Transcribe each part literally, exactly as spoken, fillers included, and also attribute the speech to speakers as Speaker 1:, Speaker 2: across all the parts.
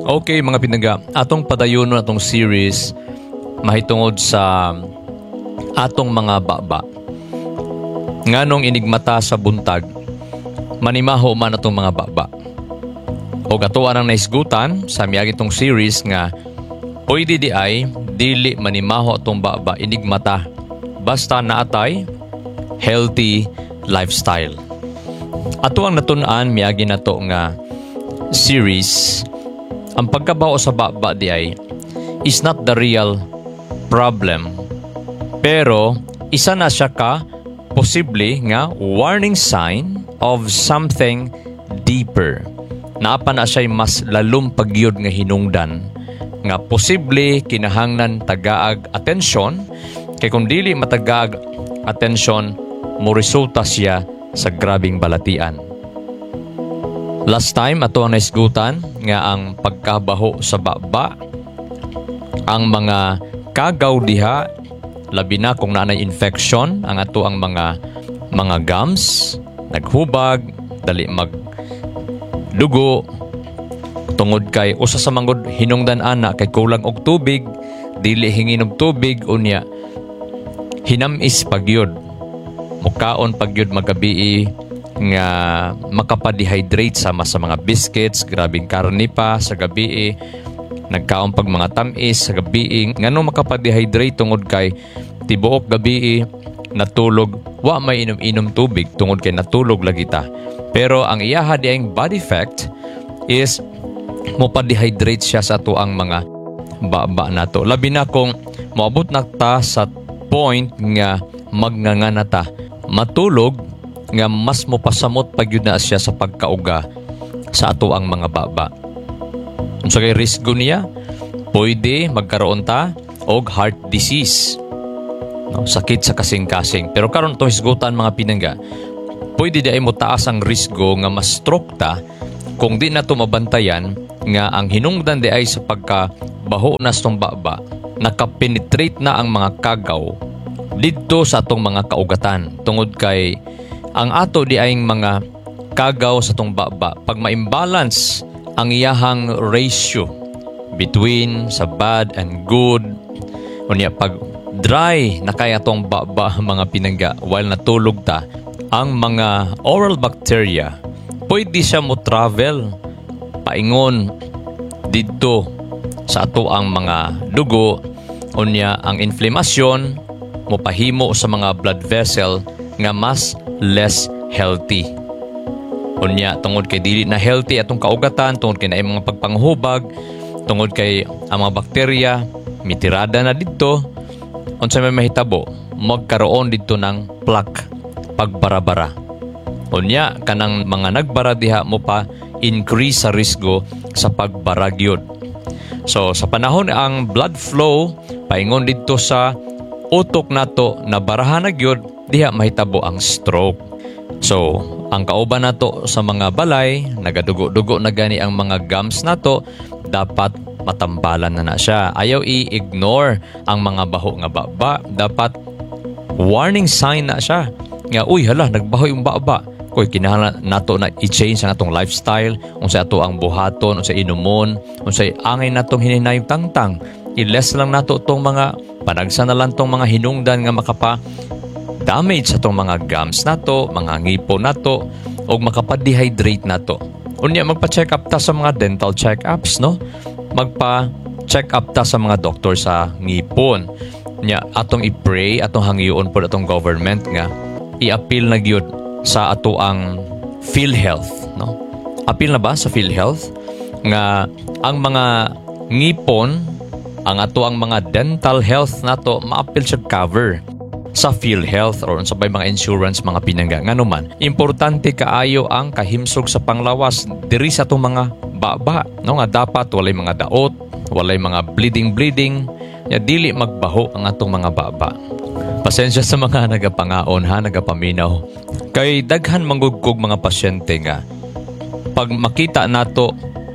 Speaker 1: Okay mga pinaga, atong padayon atong series mahitungod sa atong mga baba. Nganong inigmata sa buntag, manimaho man atong mga baba. O gatuan ang naisgutan sa miyagi tong series nga pwede di ay dili manimaho atong baba inigmata basta naatay healthy lifestyle. Ato ang natun-an miyagi nato nga series, ang pagkabaho sa baba di ay is not the real problem. Pero isa na siya ka posible nga warning sign of something deeper. Naapa na siya mas lalong pagyod nga hinungdan nga posible kinahanglan tagaag atensyon, kay kung dili matagaag atensyon mo resulta siya sa grabing balatian. Last time ato ang naisgutan nga ang pagkabaho sa baba, ang mga kagaw diha, labi na kung naanay infection ang ato ang mga mga gums, naghubag, dali magdugo, tungod kay usa sa manggod hinungdan ana kay kulang og tubig, dili hingin og tubig unya hinamis pagyud, mukaon pagyud magabii nga makapa-dehydrate sama sa mga biscuits, grabing karne pa sa gabi, nagkaon pag mga tamis sa gabi, ngano makapa-dehydrate tungod kay tibuok gabi natulog, wa may inom-inom tubig tungod kay natulog lagi ta. Pero ang iyaha diayng body fact is mo pa-dehydrate siya sa ato ang mga baba nato. Labi na kung moabot na ta sa point nga magnangana ta, matulog nga mas mopasamot pagyud na siya sa pagkauga sa ato ang mga baba. Unsa kay risgo niya? Pwede magkaroon ta og heart disease, no? Sakit sa kasing-kasing. Pero karon to hisgutan mga pinangga, pwede di ay mo taas ang risgo nga ma-stroke ta kung di na to mabantayan nga ang hinungdan di ay sa pagkabaho na sa baba, nakapenetrate na ang mga kagaw didto sa atong mga kaugatan. Tungod kay ang ato di ay mga kagaw sa atong baba, pag ma-imbalance ang iyahang ratio between sa bad and good, unya pag dry na kaya atong baba mga pinangga while natulog ta, ang mga oral bacteria pwede siya mo travel paingon didto sa ato ang mga dugo, unya ang inflammation mo pahimo sa mga blood vessel nga mas less healthy. Unya tungod kay dili na healthy atong kaugatan, tungod kay naay mga pagpanghubag, tungod kay ang mga bakterya mitirada na didto, unsa may mahitabo magkaroon didto ng plaque, pagbarabara. Unya kanang mga nagbara diha mo pa increase sa risgo sa pagbaragyod. So sa panahon ang blood flow paingon didto sa utok nato na barahan na gyud, diha mahitabo ang stroke. So ang kauban nato sa mga balay, nagadugo-dugo na gani ang mga gums nato, dapat matambalan na na siya. Ayaw i-ignore ang mga baho nga baba, dapat warning sign na siya nga uy hala nagbaho yung baba, koy kinahanglan nato na i-change ang atong lifestyle, unsa ato ang buhaton, unsa inumon, unsa angay natong hininayong tangtang, i-less lang nato tong mga panagsa na lang tong mga hinungdan nga makapa damage sa tong mga gums nato, mga ngipon nato, o makapa-dehydrate nato. Unya magpa-check up ta sa mga dental check-ups, no? Magpa-check up ta sa mga doktor sa ngipon. Nya atong i-pray, atong hangyoon po atong government nga i-appeal na gyud sa ato ang PhilHealth, no? Appeal na ba sa PhilHealth nga ang mga ngipon, ang ato ang mga dental health nato ma-appeal siya cover sa PhilHealth or sa bay mga insurance mga pinangga. Ngano man, importante kaayo ang kahimsog sa panglawas diri sa atong mga baba, no? Nga dapat walay mga daot, walay mga bleeding bleeding, ya dili magbaho ang atong mga baba. Pasensya sa mga nagapangaon ha, nagapaminaw. Kay daghan manggugkog mga pasyente nga pag makita nato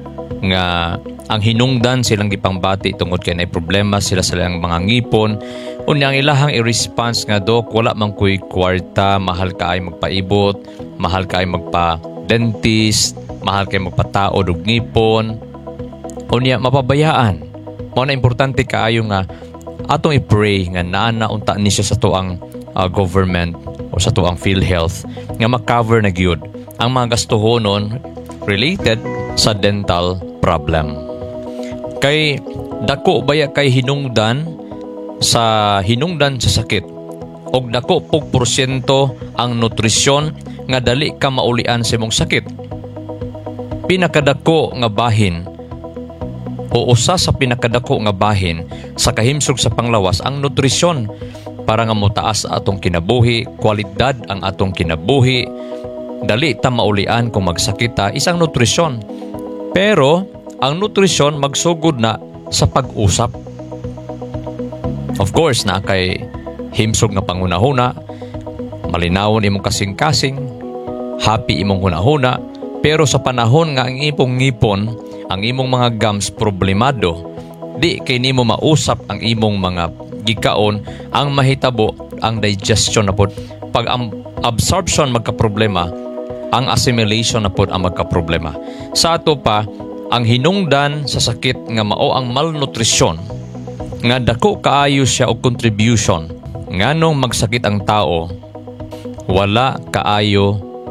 Speaker 1: nga ang hinungdan silang gipangbati tungod kay nay problema sila sa ilang mga ngipon, unya ang ilahang i-response nga, dok, wala man ko'y kwarta, mahal ka ay magpaibot, mahal ka ay magpa-dentist, mahal kay magpataod og ngipon. Unya mapabayaan. Mao na importante kaayo nga atong i-pray nga naa na unta ni siya sa tuang uh, government o sa tuang PhilHealth nga ma-cover na gyud ang mga gastuhonon related sa dental problem. Kay dako baya kay hinungdan sa hinungdan sa sakit og dako pug porsyento ang nutrisyon nga dali ka maulian sa imong sakit. Pinakadako nga bahin o usa sa pinakadako nga bahin sa kahimsog sa panglawas ang nutrisyon para nga motaas atong kinabuhi, kwalidad ang atong kinabuhi, dali ta maulian kung magsakita isang nutrisyon. Pero ang nutrisyon magsugod na sa pag-usap. Of course, na kay himsog nga panghunahuna, malinawon imong kasing-kasing, happy imong hunahuna, pero sa panahon nga ang imong ngipon, ang imong mga gums problemado, di kay nimo mausap ang imong mga gikaon, ang mahitabo ang digestion na pod. Pag ang absorption magka-problema, ang assimilation na pod ang magka-problema. Sa ato pa, ang hinungdan sa sakit nga mao ang malnutrisyon, nga dako kaayo siya og contribution nganong magsakit ang tao, wala kaayo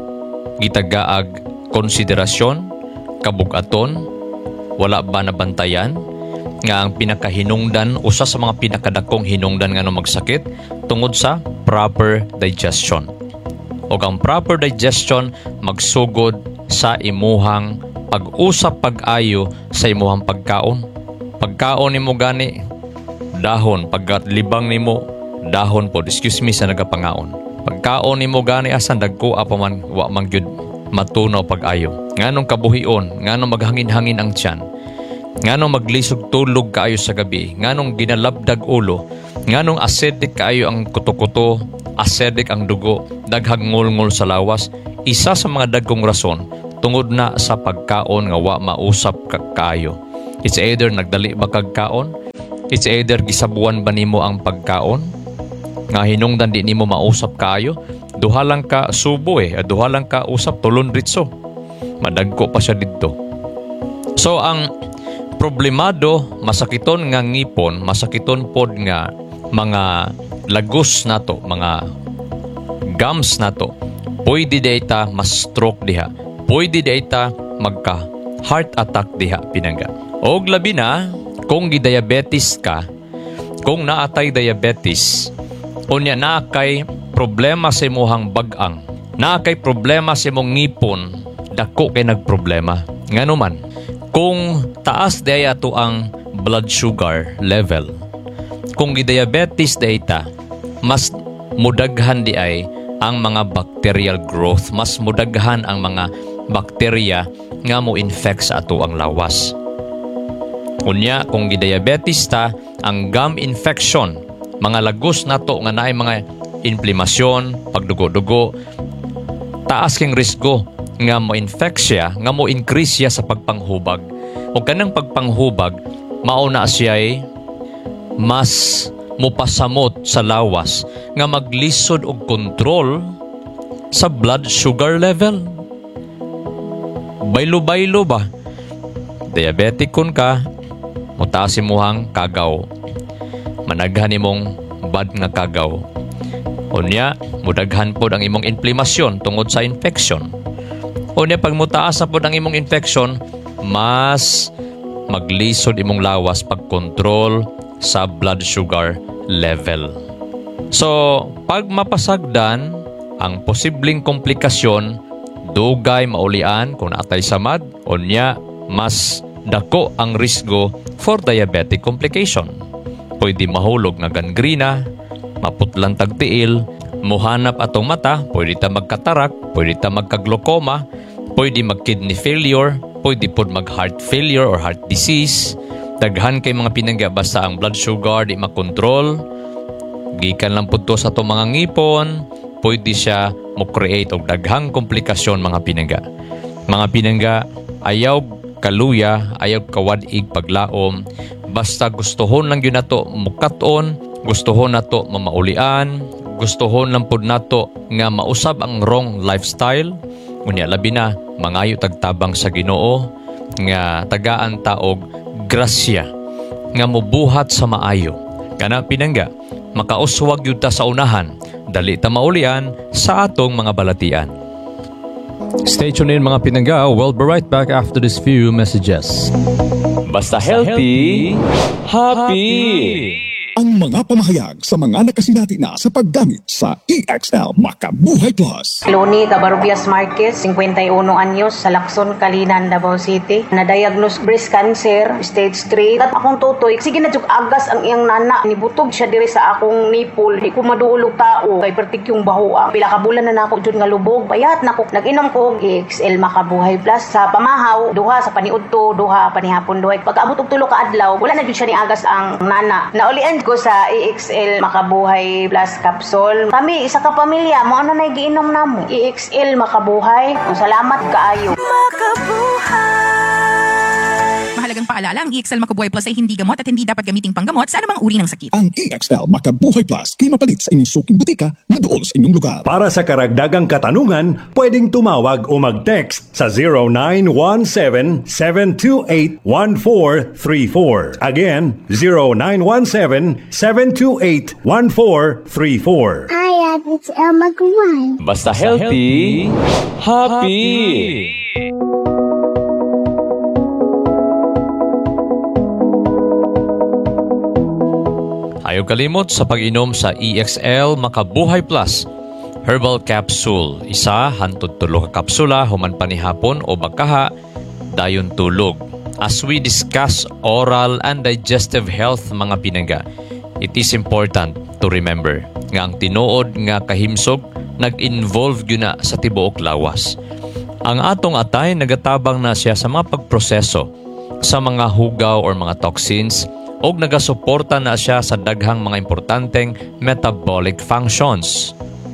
Speaker 1: gitagaag konsiderasyon, kabug-aton, wala ba nabantayan nga ang pinakahinungdan, usa sa mga pinakadakong hinungdan nga nung magsakit tungod sa proper digestion. O ang proper digestion magsugod sa imuhang pag-usap pag-ayo sa imuhang pagkaon. Pagkaon nimo gani dahon, paglibang nimo dahon pod, excuse me sa nagapangaon. Pagkaon nimo gani asan dagko apa man wa man gyud matunaw pag-ayo. Nganong kabuhion, nganong maghangin-hangin ang tiyan, nganong maglisog tulog kaayo sa gabi, nganong ginalabdag ulo, nganong acidic kaayo ang kuto-kuto, acidic ang dugo, daghang ngul-ngul sa lawas. Isa sa mga dagkong rason tungod na sa pagkaon nga wa mausap ka kaayo. It's either nagdali ba kag kaon, it's either gisabuan ba nimo ang pagkaon nga hinungdan di nimo mausap kaayo. Duha lang ka subo eh, duha lang ka usap tulon ritso, madagko pa siya didto. So ang problemado, masakiton nga ngipon, masakiton pod nga mga lagos nato, mga gums nato, pwede data mas stroke diha, pwede data magka heart attack diha pinangga. Og labi na kung gidiabetes ka, kung naatay diabetes, unya na kay problema sa imuhang bag-ang, na kay problema sa imong ngipon, dako kay nagproblema. Ngano man, kung taas daya to ang blood sugar level, kung gidiabetes data, mas mudaghan di ay ang mga bacterial growth, mas mudaghan ang mga bakterya nga mo infect sa ato ang lawas. Unya, kung gidiabetes ta, ang gum infection, mga lagos nato nga naay mga inflamasyon, pagdugo-dugo, taas king risgo nga mo-infect siya, nga mo-increase siya sa pagpanghubag. O kanang pagpanghubag, mauna siya ay mas mupasamot sa lawas nga maglisod og kontrol sa blood sugar level. Baylo-baylo ba? Diabetic kun ka, mutaas imuhang kagaw. Managhan imong bad nga kagaw. Unya, mudaghan pod ang imong inflamasyon tungod sa infection. Unya, pag mutaas na pod ang imong infection, mas maglisod imong lawas pag-control sa blood sugar level. So, pag mapasagdan, ang posibleng komplikasyon, dugay maulian kung naatay samad, unya, mas dako ang risgo for diabetic complication. Pwede mahulog nga gangrena, maputlang tagtiil, muhanap atong mata, pwede ta magkatarak, pwede ta magka-glaucoma, pwede mag-kidney failure, pwede pod mag-heart failure or heart disease. Daghan kay mga pinangga basta ang blood sugar di makontrol. Gikan lang pod to sa atong mga ngipon, pwede siya mo-create og daghang komplikasyon mga pinangga. Mga pinangga, ayaw kaluya, ayaw kawadig paglaom, basta gustuhon lang yun nato mukaton, gustuhon nato mamaulian, gustuhon lang pod nato nga mausab ang wrong lifestyle. Unya labi na mangayo tagtabang sa Ginoo nga tagaan ta og grasya nga mobuhat sa maayo. Kana pinangga, makauswag yun ta sa unahan, dali ta maulian sa atong mga balatian. Stay tuned in mga pinangga. We'll be right back after these few messages. Basta healthy, happy!
Speaker 2: Ang mga pamahayag sa mga nakasinati na sa paggamit sa E X L Makabuhay Plus.
Speaker 3: Loni Cabarrubias Marquez, fifty-one anyos, sa Lacson, Kalinan, Davao City. Na-diagnose breast cancer, stage three. At akong tutoy, sige na jug agas ang iyang nana. Nibutog siya diri sa akong nipple. Di ko maduulog tao. Kay pertik yung bahoa. Pila ka bulan na nako jud nga lubog. Bayat nako. Nag-inom ko og E X L Makabuhay Plus. Sa pamahaw, duha sa paniudto, duha panihapon, duha. Pag-abot og tulo ka adlaw, wala na jud siya ni agas ang nana. Naulian ko sa E X L Makabuhay Plus capsule. Kami isa ka pamilya mo ano na giinom namo. E X L Makabuhay. Salamat kaayo.
Speaker 4: Makabuhay. Mahalagang paalala, ang E X L Makabuhay Plus ay hindi gamot at hindi dapat gamiting panggamot sa anumang uri ng sakit.
Speaker 2: Ang E X L Makabuhay Plus kimapalit sa inyong suking butika na doon sa inyong lugar.
Speaker 5: Para sa karagdagang katanungan, pwedeng tumawag o mag-text sa zero nine one seven, seven two eight, one four three four. Again, zero nine one seven, seven two eight, one four three four.
Speaker 6: Hi, it's El Magwan.
Speaker 1: Basta healthy, happy! Ayaw kalimot sa pag-inom sa E X L Makabuhay Plus Herbal Capsule. Isa, hantod tulo ka kapsula, human panihapon o bagkaha, dayon tulog. As we discuss oral and digestive health mga pinangga, it is important to remember nga ang tinuod nga kahimsog nag-involve yun na sa tibuok lawas. Ang atong atay nagatabang na siya sa mga pagproseso sa mga hugaw or mga toxins o nagasuporta na siya sa daghang mga importanteng metabolic functions.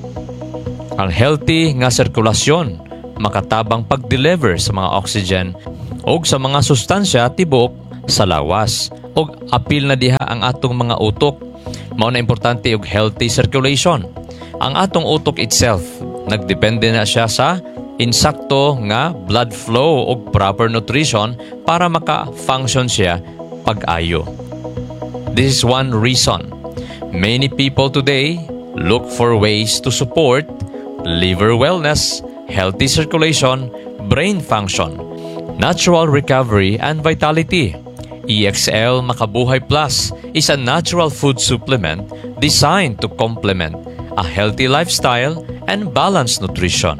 Speaker 1: Ang healthy nga sirkulasyon makatabang pag-deliver sa mga oxygen o sa mga sustansya tibok sa lawas o apil na diha ang atong mga utok. Mao na importante og healthy circulation. Ang atong utok itself nagdepende na siya sa insakto nga blood flow o proper nutrition para maka-function siya pag-ayo. This is one reason many people today look for ways to support liver wellness, healthy circulation, brain function, natural recovery, and vitality. E X L Makabuhay Plus is a natural food supplement designed to complement a healthy lifestyle and balanced nutrition.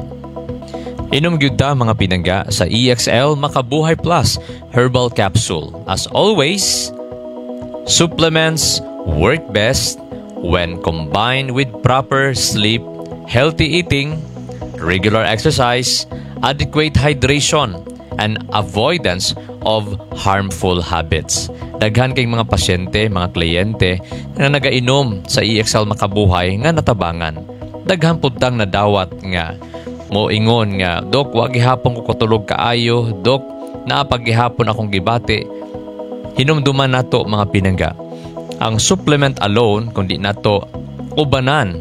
Speaker 1: Inom gyud ta mga pinangga sa E X L Makabuhay Plus Herbal Capsule. As always, supplements work best when combined with proper sleep, healthy eating, regular exercise, adequate hydration, and avoidance of harmful habits. Daghan kay mga pasyente, mga kliyente na nagainom sa E X L Makabuhay nga natabangan. Daghan pudtang nadawat nga moingon nga, Dok, wa gihapon ko kutulog kaayo, Dok, naa paggihapon akong gibati. Hinumduman nato mga pinangga. Ang supplement alone kundi nato ubanan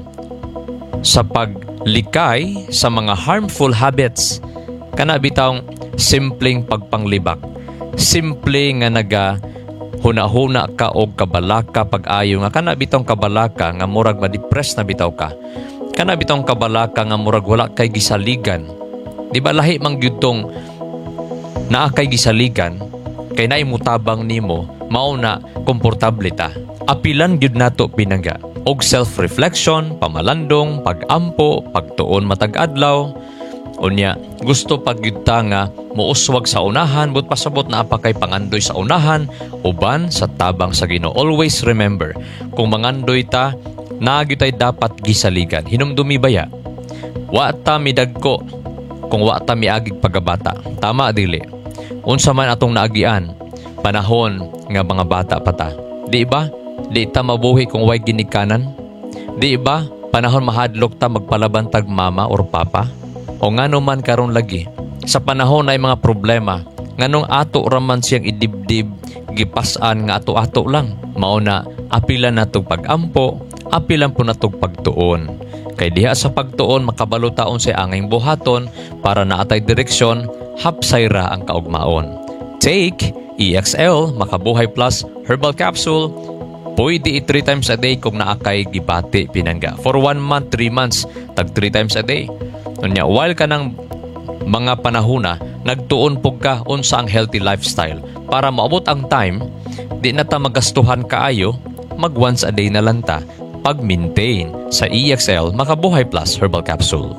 Speaker 1: sa paglikay sa mga harmful habits. Kana bitawng simpleng pagpanglibak. Simple nga naga huna-huna ka og kabalaka pag-ayo nga kana bitong kabalaka nga murag ma-depress na bitaw ka. Kana bitong kabalaka nga murag wala kay gisaligan. Di ba lahi mang gyud tong naa kay gisaligan kay naay mutabang nimo mao na komportable ta. Apilan gyud nato pinangga og self-reflection, pamalandong, pag-ampo, pagtuon matag adlaw. Unya, gusto pagyud ta nga muuswag sa unahan but pasabot na apa kay pangandoy sa unahan uban sa tabang sa Ginoo. Always remember, kung mangandoy ta, naagi tay dapat gisaligan. Hinumdumi baya. Wa ta midagko kung wa ta miagig pagabata. Tama dili. Unsa man atong naagian, panahon nga mga bata pa ta. Di ba? Di ta mabuhi kung way ginikanan. Di ba? Panahon mahadlok ta magpalabantag mama or papa. O ngano man karon lagi, sa panahon ay mga problema, nganong ato raman siyang idibdib, gipasan nga ato-ato lang. Mao na apilan natong pag-ampo, apilan po natong pagtuon. Kay diha sa pagtuon makabalo taon sa anging buhaton para naatay direksyon, hapsay ra ang kaugmaon. Take E X L Makabuhay Plus Herbal Capsule. Pwede i three times a day kung naakay gibati pinangga. For one month, three months, tag three times a day. Unya, while ka ng mga panahuna, nagtuon po ka unsa ang healthy lifestyle. Para maabot ang time, di na ta magastuhan kaayo, mag once a day na lang ta pag-maintain sa E X L Makabuhay Plus Herbal Capsule.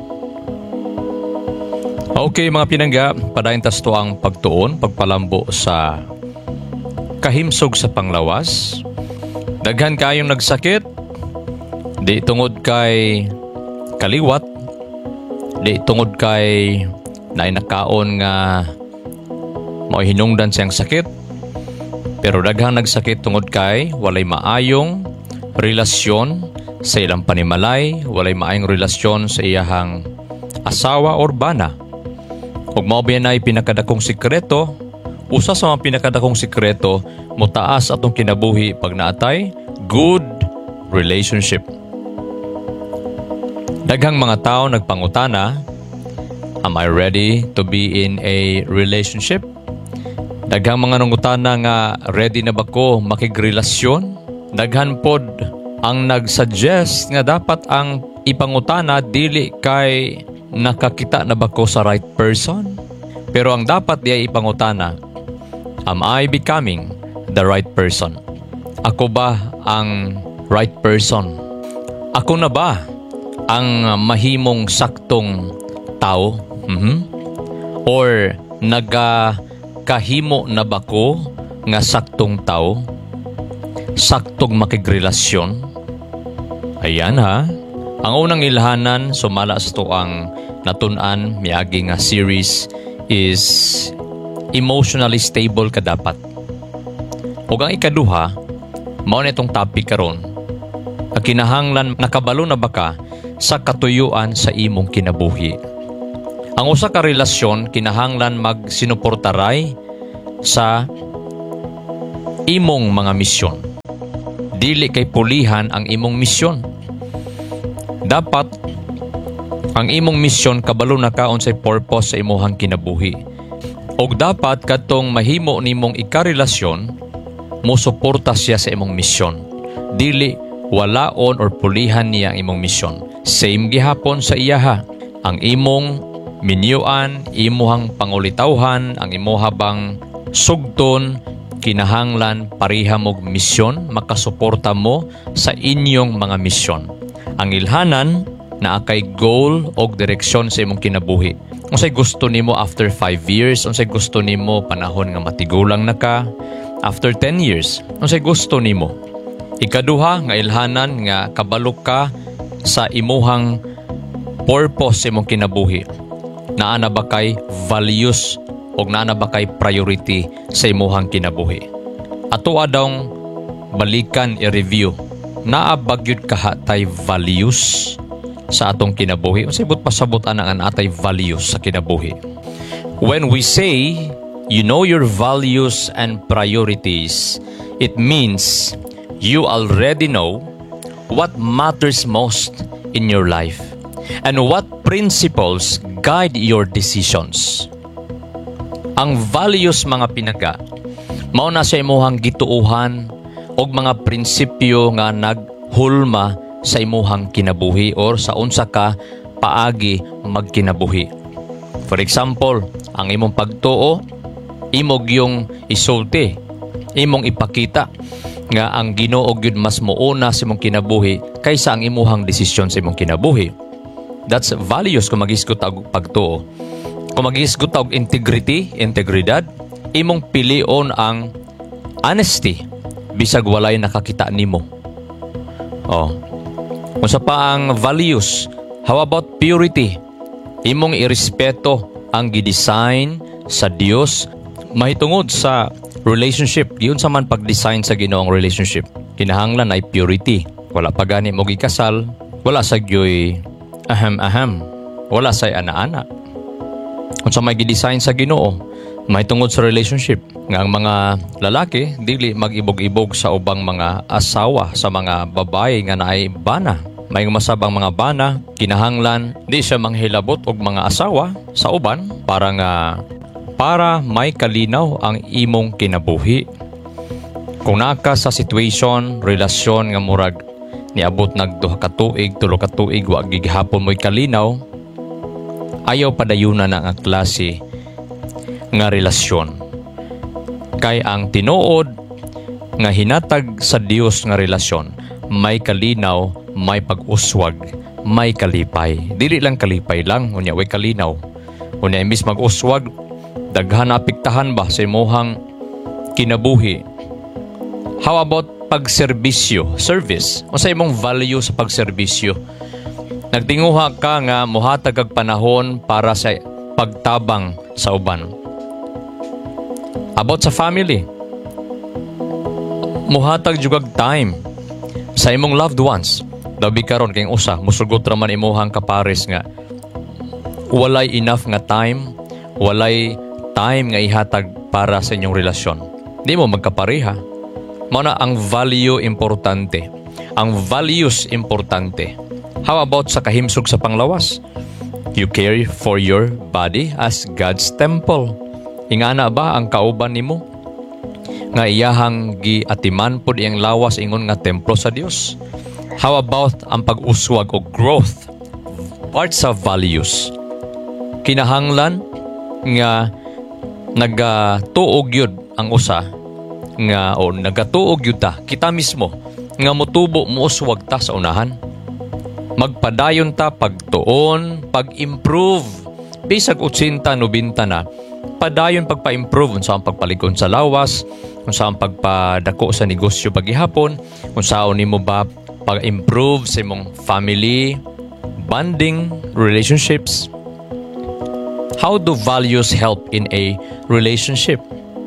Speaker 1: Okay mga pinangga, padayon tas to ang pagtuon, pagpalambo sa kahimsog sa panglawas. Daghan kayong nagsakit, di tungod kay kaliwat, di tungod kay nainakaon nga mao hinungdan siyang sakit, pero daghang nagsakit tungod kay walay maayong relasyon sa ilang panimalay, walay maayong relasyon sa iyahang asawa or bana. Ug mao ba nay pinakadakong sikreto? Usa sa mga pinakadakong sikreto, mutaas atong kinabuhi pag naatay good relationship. Daghang mga tao nagpangutana, am I ready to be in a relationship? Daghang mga nangutana nga ready na ba ko makigrelasyon? Daghan pod ang nagsuggest nga dapat ang ipangutana dili kay nakakita na ba ko sa right person? Pero ang dapat diay ipangutana, am I becoming the right person? Ako ba ang right person? Ako na ba ang mahimong saktong tao? Mm-hmm. Or nagakahimo na ba ko nga saktong tao? Saktong makigrelasyon? Ayan ha. Ang unang ilhanan, sumala sa to ang natun-an miagi nga series is emotionally stable ka dapat. Ug ang ikaduha, mao na itong topic karon. Ang kinahanglan nakabalo na ba ka sa katuyuan sa imong kinabuhi? Ang usa ka relasyon kinahanglan magsinuportaray sa imong mga misyon. Dili kay pulihan ang imong misyon. Dapat ang imong misyon kabalo na ka unsay purpose sa imong kinabuhi. Og dapat kadtong mahimo nimong ikarelasyon, mo suporta siya sa imong misyon. Dili walaon or pulihan niya ang imong misyon. Same gihapon sa iyaha. Ang imong minyuan, imuhang pangulitawhan, ang imuhabang sugton, kinahanglan pareha mog misyon, makasuporta mo sa inyong mga misyon. Ang ilhanan na akay goal o direksyon sa imong kinabuhi. Unsay gusto nimo after five years, unsay gusto nimo panahon nga matigulang na ka, after ten years, unsay gusto nimo. Ikaduha nga ilhanan nga kabalo ka sa imuhang purpose sa imong kinabuhi. Naa na ba kay values o naa na ba kay priority sa imuhang kinabuhi. Ato adong balikan i-review. Naa bagyud kahatay values sa atong kinabuhi. Unsay but pasabot ana ang atay values sa kinabuhi. When we say you know your values and priorities, it means you already know what matters most in your life and what principles guide your decisions. Ang values mga pinaga, mao na sa imuhang gituuhan og mga prinsipyo nga naghulma sa imuhang kinabuhi or sa unsa ka paagi magkinabuhi. For example, ang imong pagtuo, imog yung isulti, imong ipakita nga ang Ginoo gyud mas mouna sa imong kinabuhi kaysa ang imuhang desisyon sa imong kinabuhi. That's values kung mag-isgot og pagtuo. Kung mag-isgot og integrity, integridad, imong pilion ang honesty bisag walay nakakita nimo. Oh. Unsa pa ang values? How about purity? Imong irespeto ang gidesign sa Dios mahitungod sa relationship. Giun sa man pag-design sa Ginoong relationship. Kinahanglan ay purity. Wala pa gani mo gikasal, wala sa gyoy aham-aham, wala say ana-ana. Unsa may gidesign sa Ginoo mahitungod sa relationship nga ang mga lalaki dili mag-ibog-ibog sa ubang mga asawa sa mga babae nga naay bana. May masabang mga bana kinahanglan di siya manghilabot og mga asawa sa uban para nga para may kalinaw ang imong kinabuhi. Kung naka sa situation, relasyon nga murag niabot nag duha ka tuig, tulo ka tuig, wa gigihapon mo'y kalinaw, ayaw padayunan na ang klase nga relasyon. Kay ang tinuod nga hinatag sa Dios nga relasyon, may kalinaw, may pag-uswag, may kalipay. Dili lang kalipay lang, unya way kalinaw. Unya imbis mag-uswag, daghan na apektahan ba sa imong kinabuhi. How about pagserbisyo, service? O sa imong value sa pagserbisyo? Nagtinguha ka nga mohatag kag panahon para sa pagtabang sa uban. About sa family, muhatag jugag time sa imong loved ones. Dabi karon kay usa musugot ra man imuhang kapares nga walay enough nga time, walay time nga ihatag para sa inyong relasyon. Di mo magkapareha. Mao na ang value importante. Ang values importante. How about sa kahimsog sa panglawas? You care for your body as God's temple. Ingana ba ang kauban nimo nga iyahang giatiman pod iyang lawas ingon nga templo sa Dios? How about ang pag-uswag o growth? Parts of values. Kinahanglan nga nagatuog yun ang usa nga o nagatuog yun ta kita mismo nga motubo muuswag ta sa unahan. Magpadayon ta pagtuon, pag-improve. Bisag eighty, ninety na, padayon pagpa-improve unsa ang pagpalikon sa lawas, unsa ang pagpadako sa negosyo paghihapon, unsaon nimo ba pag-improve sa imong family, bonding, relationships. How do values help in a relationship?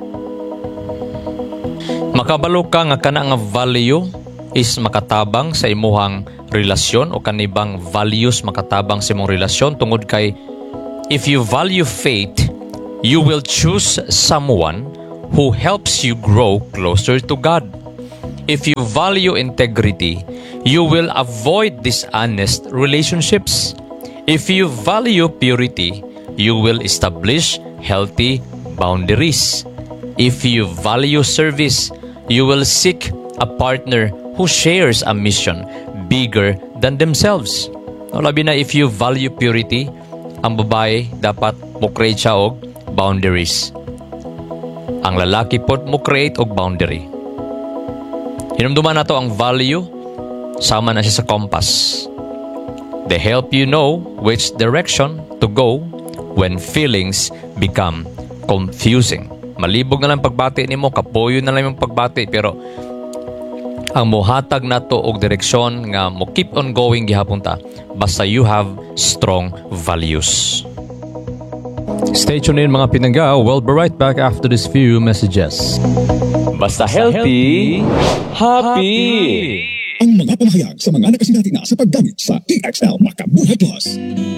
Speaker 1: Makabalo ka nga kana nga value is makatabang sa imuhang relasyon o kanibang values makatabang sa imong relasyon tungod kay if you value faith, you will choose someone who helps you grow closer to God. If you value integrity, you will avoid dishonest relationships. If you value purity, you will establish healthy boundaries. If you value service, you will seek a partner who shares a mission bigger than themselves. O labi na if you value purity, ang babae dapat mo create siya og boundaries. Ang lalaki pod mo create og boundary. Hinumduman na to ang value, sama na siya sa compass. They help you know which direction to go when feelings become confusing. Malibog na lang pagbati nimo, kapoyo na lang yung pagbati, pero ang muhatag na to og direksyon nga mo keep on going gihapon ta basta you have strong values. Stay tuned in mga pinangga. We'll be right back after these few messages. Basta healthy, happy!
Speaker 2: Ang mga pamahayag sa mga nakasinati na sa paggamit sa E X L Makabuhay Plus.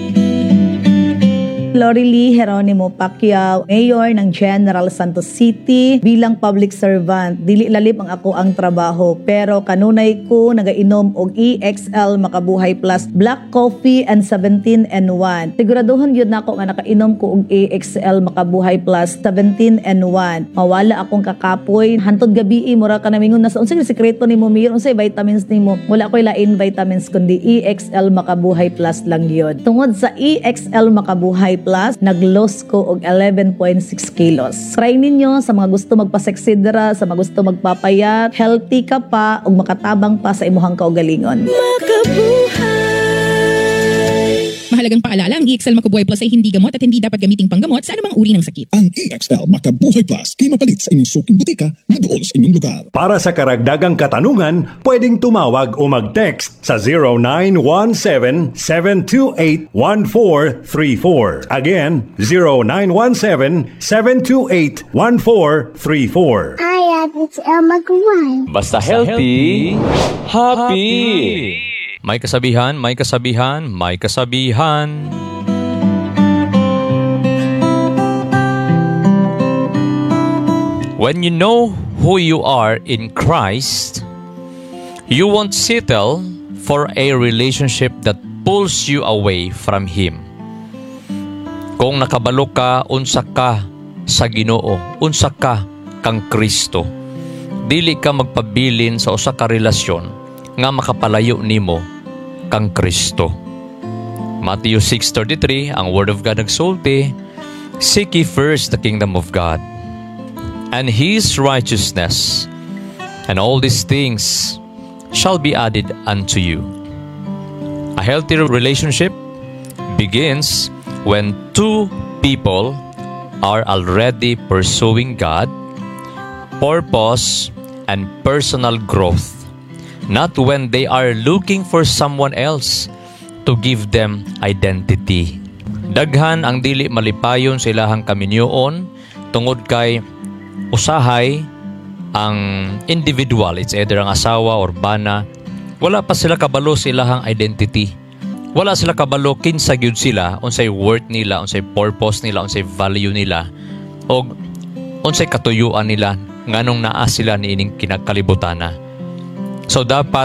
Speaker 7: Lorely Geronimo Pacquiao, Mayor ng General Santos City. Bilang public servant, dili lalim ang ako ang trabaho, pero kanunay ko nagainom og E X L Makabuhay Plus Black Coffee and seventeen and one. Siguraduhan yun na ako nga nakainom ko og E X L Makabuhay Plus seventeen and one. Mawala akong kakapoy. Hantod gabi, mura ka namingon na sa unsay sekreto nimo, Mayor, unsay vitamins nimo? Wala ko'y lain vitamins kundi E X L Makabuhay Plus lang yun. Tungod sa E X L Makabuhay Plus, nag-loss ko og eleven point six kilos. Try ninyo sa mga gusto magpaseksidra, sa mga gusto magpapayat, healthy ka pa ug makatabang pa sa imuhang kaugalingon.
Speaker 4: Mahalagang paalala, ang E X L Makabuhay Plus ay hindi gamot at hindi dapat gamiting panggamot sa anumang uri ng sakit.
Speaker 2: Ang E X L Makabuhay Plus kay mapalit sa inyong suking butika na doon sa inyong lugar.
Speaker 5: Para sa karagdagang katanungan, pwedeng tumawag o mag-text sa zero nine one seven, seven two eight, one four three four. Again, zero nine one seven, seven two eight, one four three four.
Speaker 6: I have it's El Magwan.
Speaker 1: Basta healthy, happy! May kasabihan, may kasabihan, may kasabihan. When you know who you are in Christ, you won't settle for a relationship that pulls you away from Him. Kung nakabalo ka, unsa ka sa Ginoo, unsa ka kang Kristo. Dili ka magpabilin sa usa ka relasyon nga makapalayo nimo kang Kristo. Matthew six thirty-three, ang Word of God nagsulti, "Seek ye first the kingdom of God and His righteousness, and all these things shall be added unto you." A healthy relationship begins when two people are already pursuing God, purpose, and personal growth, not when they are looking for someone else to give them identity. Daghan ang dili malipayon sa ilahang kaminyoon tungod kay usahay ang individual, it's either ang asawa or bana, wala pa sila kabalo sa ilahang identity. Wala sila kabalo kinsa gyud sila, unsay worth nila, unsay purpose nila, unsay value nila, o unsay katuyuan nila nganong naa sila niining kinakalibutan. So dapat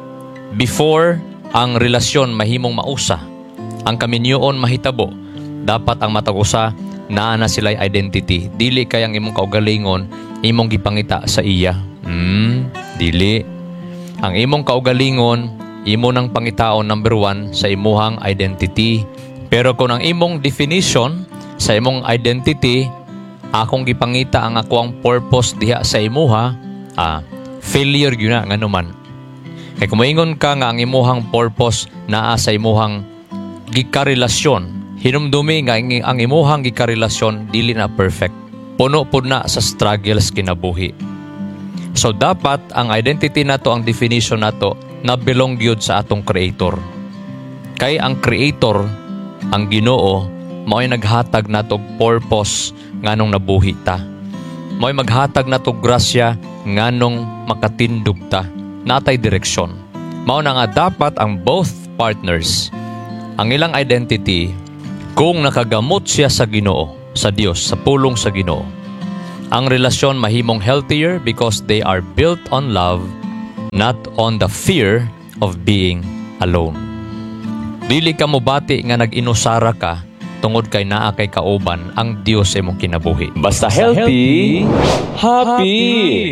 Speaker 1: before ang relasyon mahimong mausa, ang kaminyoon mahitabo, dapat ang matag-usa naa na sila'y identity. Dili kay ang imong kaugalingon imong gipangita sa iya. Hmm, dili. Ang imong kaugalingon imo nang pangitaon number one sa imuhang identity. Pero kung ang imong definition sa imong identity akong gipangita ang akong purpose diha sa imuha, ah, failure yun na nga naman. Kaya kung maingon ka nga ang imuhang purpose naa sa imuhang gikarelasyon, hinumdumi nga ang imuhang gikarelasyon dili na perfect. Puno po na sa struggles kinabuhi. So dapat ang identity nato, ang definition nato, na belong gyud sa atong Creator. Kay ang Creator, ang Ginoo, mao'y naghatag nato purpose nganong nabuhi ta. Mao'y maghatag nato grasya nganong makatindog ta. Natay direksyon. Mao na nga dapat ang both partners, ang ilang identity, kung nakagamot siya sa Ginoo, sa Dios, sa pulong sa Ginoo, ang relasyon mahimong healthier because they are built on love, not on the fear of being alone. Dili ka mobati nga nag-inusara ka tungod kay naa kay kauban ang Dios sa imong kinabuhi. Basta healthy, happy.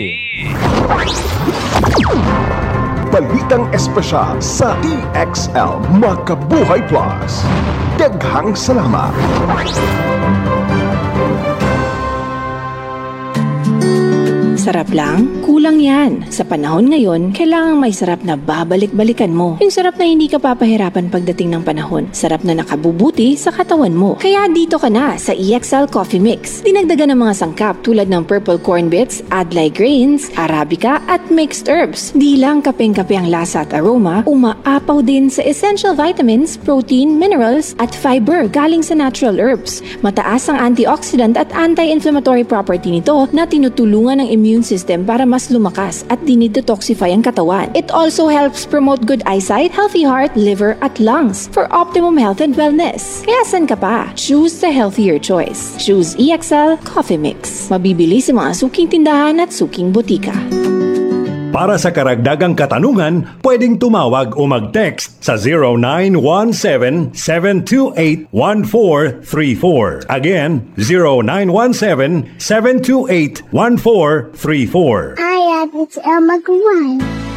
Speaker 2: Balitang espesyal sa E X L Makabuhay Plus. Daghang salamat.
Speaker 8: Sarap lang? Kulang yan. Sa panahon ngayon, kailangang may sarap na babalik-balikan mo. Yung sarap na hindi ka papahirapan pagdating ng panahon. Sarap na nakabubuti sa katawan mo. Kaya dito ka na sa E X L Coffee Mix. Dinagdagan ng mga sangkap tulad ng purple corn bits, adlai grains, arabica at mixed herbs. Di lang kapeng-kape ang lasa at aroma, umaapaw din sa essential vitamins, protein, minerals at fiber galing sa natural herbs. Mataas ang antioxidant at anti-inflammatory property nito na tinutulungan ng immune system para mas lumakas at dinidetoxify ang katawan. It also helps promote good eyesight, healthy heart, liver at lungs for optimum health and wellness. Kaya san ka pa? Choose the healthier choice. Choose E X L Coffee Mix. Mabibili sa mga suking tindahan at suking butika.
Speaker 5: Para sa karagdagang katanungan, pwedeng tumawag o mag-text sa zero nine one seven, seven two eight, one four three four. Again, zero nine one seven, seven two eight, one four three four.
Speaker 6: Hi, it's Elma Gawai.